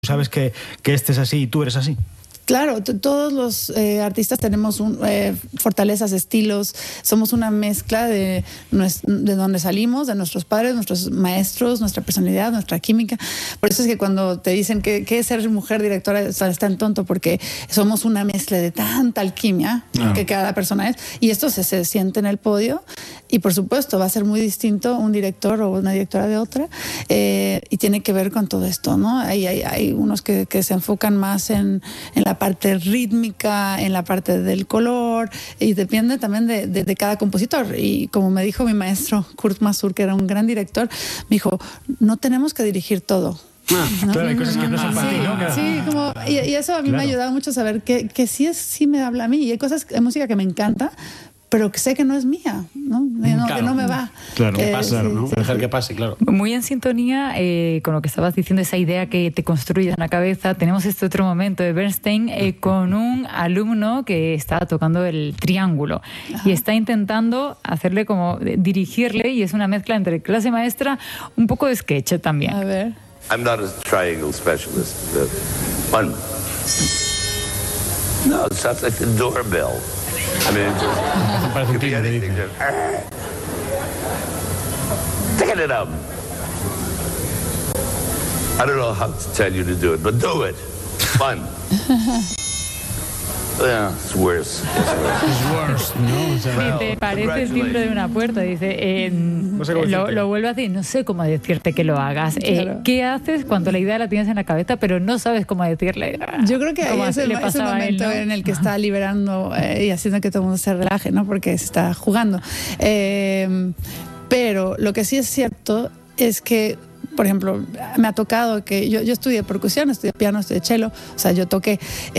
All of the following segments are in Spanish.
sabes que este es así y tú eres así. Claro, todos los artistas tenemos fortalezas, estilos, somos una mezcla de donde salimos, de nuestros padres, nuestros maestros, nuestra personalidad, nuestra química. Por eso es que cuando te dicen que es ser mujer directora, es tan tonto, porque somos una mezcla de tanta alquimia que cada persona es. Y esto se siente en el podio. Y por supuesto va a ser muy distinto un director o una directora de otra, y tiene que ver con todo esto, ¿no? Hay unos que se enfocan más en la parte rítmica, en la parte del color, y depende también de cada compositor. Y como me dijo mi maestro Kurt Masur, que era un gran director, me dijo, no tenemos que dirigir todo. ¿No? Claro, hay cosas que no son para ti, ¿no? Sí, y eso a mí me ha ayudado mucho a saber que sí me habla a mí. Y hay cosas de música que me encanta, pero que sé que no es mía, ¿no? Claro. Que no me va. Claro, que pasa, ¿no? Sí. Dejar que pase, claro. Muy en sintonía con lo que estabas diciendo, esa idea que te construyes en la cabeza. Tenemos este otro momento de Bernstein con un alumno que está tocando el triángulo. Ajá. Y está intentando hacerle como dirigirle, y es una mezcla entre clase maestra, un poco de sketch también. A ver. I'm not a triangle specialist. One. No, it sounds like the doorbell. I mean, it could be anything. Take it up. I don't know how to tell you to do it, but do it. Fun. Yeah, it's worse. It's worse, ¿no? O sea, Dice, parece el timbre de una puerta. Dice, lo vuelve a decir, no sé cómo decirte que lo hagas. Claro. ¿Qué haces cuando la idea la tienes en la cabeza, pero no sabes cómo decirle? Yo creo que ahí es el momento, ¿no? En el que está liberando y haciendo que todo el mundo se relaje, ¿no? Porque se está jugando. Pero lo que sí es cierto es que, por ejemplo, me ha tocado que yo estudié percusión, estudié piano, estudié cello, o sea, yo toqué,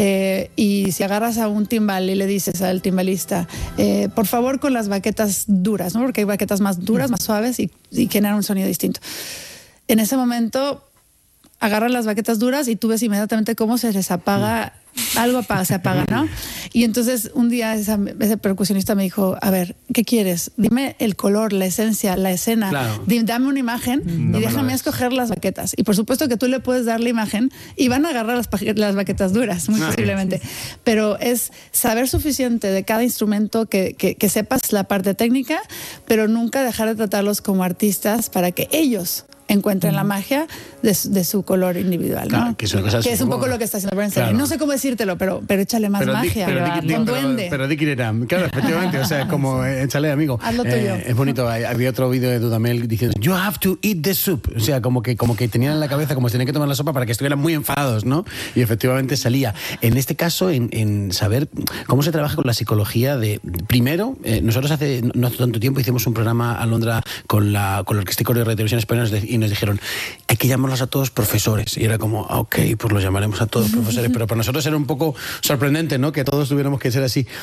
y si agarras a un timbal y le dices al timbalista, por favor con las baquetas duras, ¿no? Porque hay baquetas más duras, más suaves y generan un sonido distinto. En ese momento agarran las baquetas duras y tú ves inmediatamente cómo se les apaga, se apaga, ¿no? Y entonces un día ese percusionista me dijo, a ver, ¿qué quieres? Dime el color, la esencia, la escena, claro. Dame una imagen y déjame escoger las baquetas. Y por supuesto que tú le puedes dar la imagen y van a agarrar las baquetas duras, muy posiblemente. Sí. Pero es saber suficiente de cada instrumento, que sepas la parte técnica, pero nunca dejar de tratarlos como artistas para que ellos encuentren la magia de su color individual, ¿no? Claro, que es un poco lo que está haciendo Bernstein. Claro. No sé cómo decírtelo, pero échale más magia. Con duende. Pero di quién era. Claro, efectivamente. O sea, como échale, amigo. Hazlo tuyo. Es bonito. Había otro vídeo de Dudamel diciendo, you have to eat the soup. O sea, como que tenían en la cabeza, como si tenían que tomar la sopa para que estuvieran muy enfadados, ¿no? Y efectivamente salía. En este caso, en saber cómo se trabaja con la psicología de... Primero, nosotros hace no hace tanto tiempo hicimos un programa a Londra con la Orquesta y Coro de Televisión Española y nos dijeron, hay que llamarlos a todos profesores. Y era como, ok, pues los llamaremos a todos profesores. Pero para nosotros era un poco sorprendente, ¿no? Que todos tuviéramos que ser así.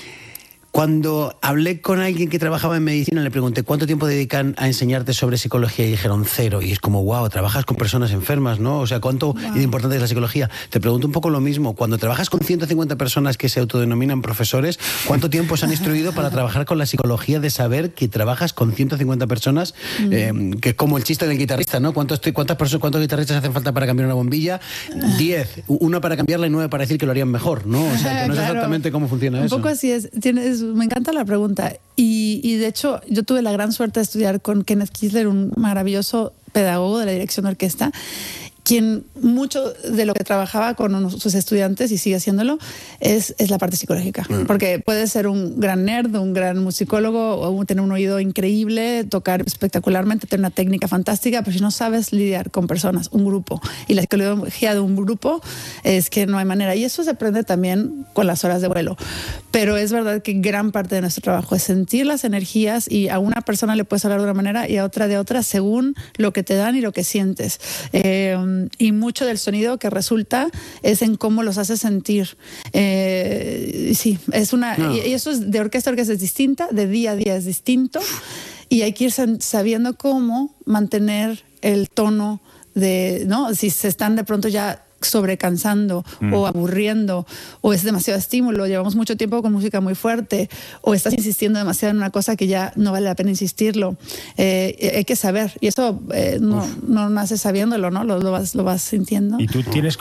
Cuando hablé con alguien que trabajaba en medicina, le pregunté ¿cuánto tiempo dedican a enseñarte sobre psicología? Y dijeron 0. Y es como, wow, trabajas con personas enfermas, ¿no? O sea, ¿cuánto importante es la psicología? Te pregunto un poco lo mismo. Cuando trabajas con 150 personas que se autodenominan profesores, ¿cuánto tiempo se han instruido para trabajar con la psicología de saber que trabajas con 150 personas? Que es como el chiste del guitarrista, ¿no? ¿Cuántos guitarristas hacen falta para cambiar una bombilla? 10. Una para cambiarla y 9 para decir que lo harían mejor, ¿no? O sea, que no sé exactamente cómo funciona eso. Un poco así es. Me encanta la pregunta y de hecho yo tuve la gran suerte de estudiar con Kenneth Kisler, un maravilloso pedagogo de la dirección de orquesta, quien mucho de lo que trabajaba con sus estudiantes y sigue haciéndolo es la parte psicológica, porque puedes ser un gran nerd, un gran musicólogo o tener un oído increíble, tocar espectacularmente, tener una técnica fantástica, pero si no sabes lidiar con personas, un grupo, y la psicología de un grupo es que no hay manera, y eso se aprende también con las horas de vuelo, pero es verdad que gran parte de nuestro trabajo es sentir las energías, y a una persona le puedes hablar de una manera y a otra de otra según lo que te dan y lo que sientes. Y mucho del sonido que resulta es en cómo los hace sentir. Sí, es una... No. Y eso es de orquesta a orquesta es distinta, de día a día es distinto, y hay que ir sabiendo cómo mantener el tono de, ¿no? Si se están de pronto ya sobrecansando o aburriendo, o es demasiado estímulo, llevamos mucho tiempo con música muy fuerte, o estás insistiendo demasiado en una cosa que ya no vale la pena insistirlo. Hay que saber, y eso no naces sabiéndolo, ¿no? Lo vas sintiendo. ¿Y tú tienes